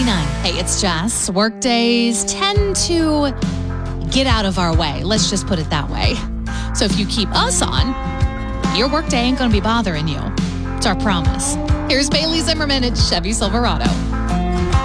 29. Hey, it's Jess. Work days tend to get out of our way. Let's just put it that way. So if you keep us on, your work day ain't going to be bothering you. It's our promise. Here's Bailey Zimmerman at Chevy Silverado.